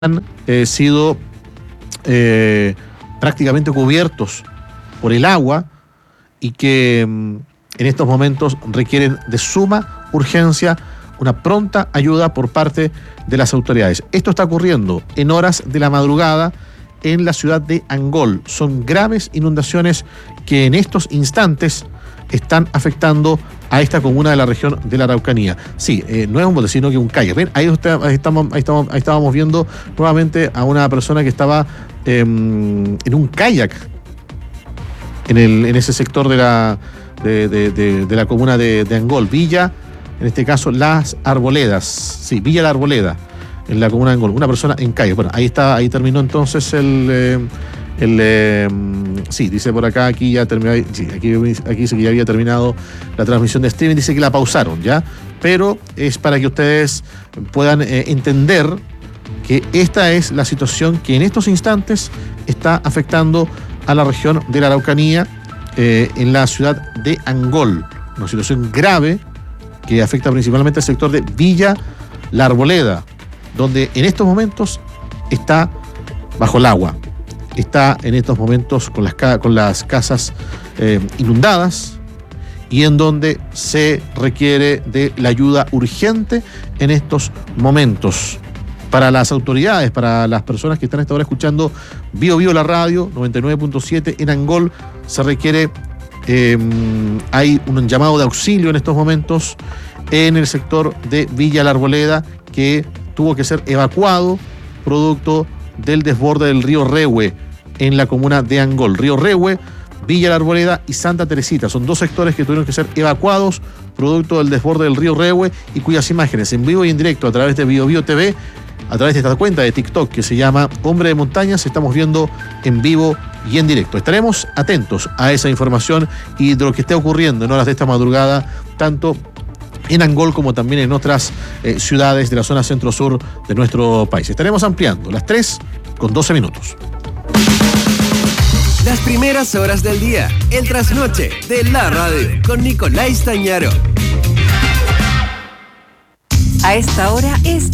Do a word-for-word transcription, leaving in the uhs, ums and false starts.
han eh, sido eh, prácticamente cubiertos por el agua y que mm, en estos momentos requieren de suma urgencia una pronta ayuda por parte de las autoridades. Esto está ocurriendo en horas de la madrugada en la ciudad de Angol. Son graves inundaciones que en estos instantes están afectando a esta comuna de la región de la Araucanía. Sí, eh, no es un bote, sino que un kayak. Ven, ahí, usted, ahí, estamos, ahí, estamos, ahí estábamos viendo nuevamente a una persona que estaba eh, en un kayak en, el, en ese sector de la, de, de, de, de la comuna de, de Angol. Villa, en este caso, Las Arboledas. Sí, Villa La Arboleda, en la comuna de Angol. Una persona en kayak. Bueno, ahí está, ahí terminó entonces el... Eh, El, eh, sí, dice por acá, aquí ya terminó, sí, aquí, aquí dice que ya había terminado la transmisión de streaming, dice que la pausaron ya, pero es para que ustedes puedan eh, entender que esta es la situación que en estos instantes está afectando a la región de la Araucanía, eh, en la ciudad de Angol, una situación grave que afecta principalmente al sector de Villa La Arboleda, donde en estos momentos está bajo el agua. Está en estos momentos con las, con las casas eh, inundadas y en donde se requiere de la ayuda urgente en estos momentos. Para las autoridades, para las personas que están hasta ahora escuchando Bio Bio la radio, noventa y nueve punto siete en Angol, se requiere, eh, hay un llamado de auxilio en estos momentos en el sector de Villa La Arboleda, que tuvo que ser evacuado producto del desborde del río Rehue en la comuna de Angol. Río Rehue, Villa La Arboleda y Santa Teresita son dos sectores que tuvieron que ser evacuados producto del desborde del río Rehue y cuyas imágenes en vivo y en directo a través de Bio Bio T V, a través de esta cuenta de TikTok que se llama Hombre de Montañas, estamos viendo en vivo y en directo. Estaremos atentos a esa información y de lo que esté ocurriendo en horas de esta madrugada, tanto en Angol como también en otras eh, ciudades de la zona centro-sur de nuestro país. Estaremos ampliando las tres con doce minutos. Las primeras horas del día, el trasnoche de la radio, con Nicolás Tañaro. A esta hora es